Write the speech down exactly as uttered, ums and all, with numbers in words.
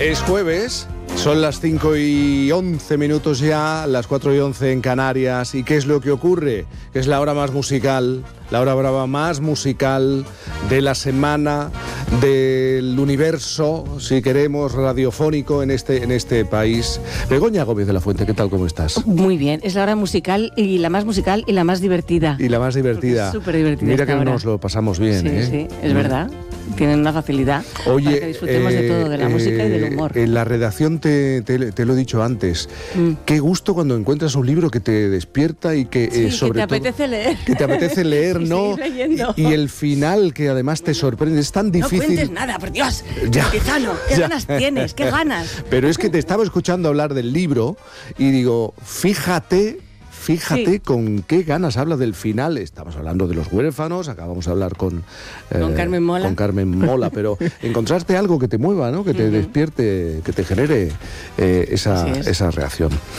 Es jueves, son las cinco y once minutos ya, las cuatro y once en Canarias. ¿Y qué es lo que ocurre? Que es la hora más musical, la hora brava más musical de la semana, del universo, si queremos, radiofónico en este, en este país. Begoña Gómez de la Fuente, ¿qué tal? ¿Cómo estás? Muy bien, es la hora musical y la más musical y la más divertida. Y la más divertida. Súper divertida. Mira que hora. nos lo pasamos bien, sí, ¿eh? Sí, es verdad. Tienen una facilidad Oye, para que disfrutemos eh, de todo, de la eh, música y del humor. En la redacción te, te, te lo he dicho antes. Mm. Qué gusto cuando encuentras un libro que te despierta y que sí, eh, sobre que te todo, apetece leer. Que te apetece leer, y ¿no? leyendo. Y, y el final que además te sorprende. Es tan difícil. No cuentes nada, por Dios. Ya. Tizano, qué Ya. ganas tienes, qué ganas. Pero es que te estaba escuchando hablar del libro y digo, fíjate... Fíjate sí. con qué ganas habla del final. Estamos hablando de los huérfanos, acabamos de hablar con, eh, con Carmen Mola. Con Carmen Mola, pero encontraste algo que te mueva, ¿no? Que te uh-huh. despierte, que te genere eh, esa, esa reacción.